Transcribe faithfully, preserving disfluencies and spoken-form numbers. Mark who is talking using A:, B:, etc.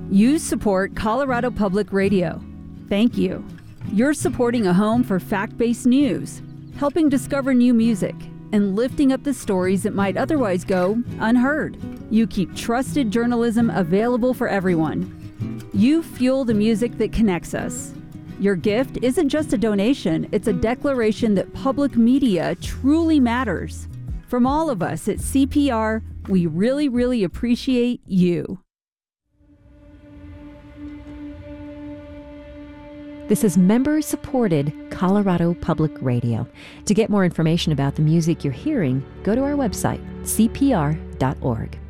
A: You support Colorado Public Radio. Thank you. You're supporting a home for fact-based news, helping discover new music, and lifting up the stories that might otherwise go unheard. You keep trusted journalism available for everyone. You fuel the music that connects us. Your gift isn't just a donation, it's a declaration that public media truly matters. From all of us at C P R, we really, really appreciate you.
B: This is member-supported Colorado Public Radio. To get more information about the music you're hearing, go to our website, c p r dot org.